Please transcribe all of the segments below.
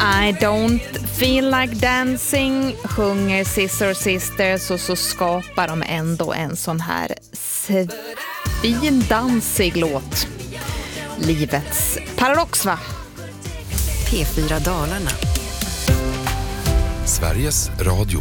I don't feel like dancing, sjunger Scissor Sisters, och så skapar de ändå en sån här svindansig låt. Livets paradox, va? P4 Dalarna. Sveriges Radio.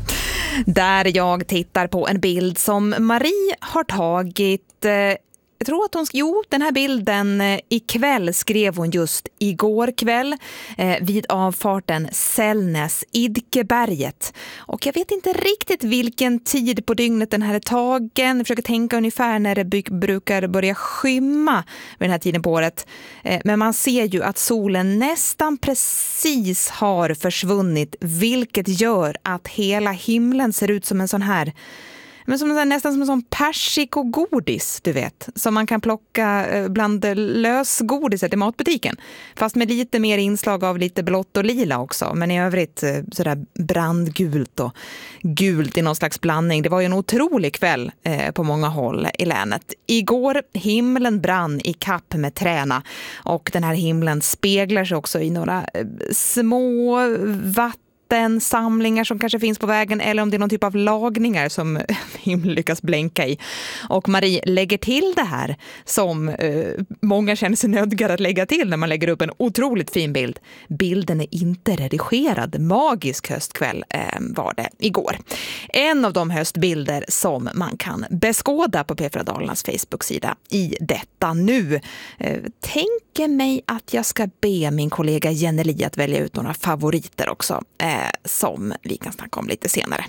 Där jag tittar på en bild som Marie har tagit. Jag tror att den här bilden ikväll skrev hon just igår kväll vid avfarten Sällnäs-Idkeberget. Och jag vet inte riktigt vilken tid på dygnet den här är tagen. Jag försöker tänka ungefär när det brukar börja skymma vid den här tiden på året. Men man ser ju att solen nästan precis har försvunnit, vilket gör att hela himlen ser ut som en sån här, men nästan som en sån persikogodis, du vet. Som man kan plocka bland lösgodiset i matbutiken. Fast med lite mer inslag av lite blått och lila också. Men i övrigt sådär brandgult och gult i någon slags blandning. Det var ju en otrolig kväll på många håll i länet. Igår himlen brann i kapp med träna. Och den här himlen speglar sig också i några små samlingar som kanske finns på vägen, eller om det är någon typ av lagningar som himlen lyckas blänka i. Och Marie lägger till det här som många känner sig nödgade att lägga till när man lägger upp en otroligt fin bild. Bilden är inte redigerad. Magisk höstkväll var det igår. En av de höstbilder som man kan beskåda på P4 Dalarnas Facebook-sida i detta nu. Tänker mig att jag ska be min kollega Jenny att välja ut några favoriter också. Som vi kan snacka om lite senare.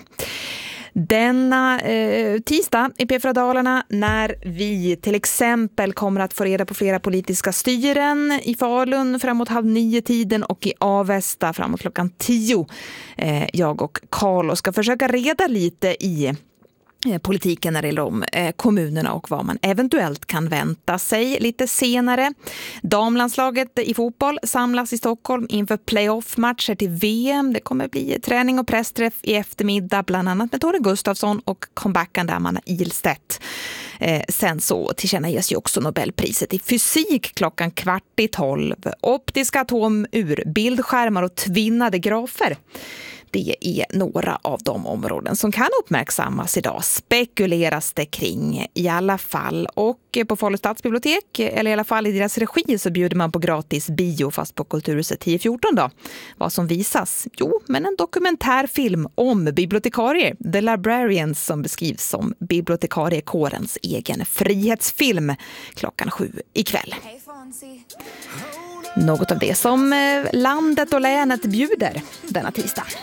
Denna tisdag i P4 Dalarna, när vi till exempel kommer att få reda på flera politiska styren i Falun framåt 8:30 och i Avesta framåt 10:00. Jag och Carlo ska försöka reda lite i politiken när det gäller om kommunerna och vad man eventuellt kan vänta sig lite senare. Damlandslaget i fotboll samlas i Stockholm inför playoff-matcher till VM. Det kommer bli träning och pressträff i eftermiddag, bland annat med Tore Gustafsson och comebacken där Amanda Ilstedt. Sen så tillkännages ju också Nobelpriset i fysik 11:15. Optiska atomur, bildskärmar och tvinnade grafer. Det är några av de områden som kan uppmärksammas idag. Spekuleras det kring i alla fall. Och på Falu stadsbibliotek, eller i alla fall i deras regi, så bjuder man på gratis bio fast på Kulturhuset 10-14 då. Vad som visas? Jo, men en dokumentärfilm om bibliotekarier, The Librarians, som beskrivs som bibliotekariekårens egen frihetsfilm 7:00 ikväll. Något av det som landet och länet bjuder denna tisdag.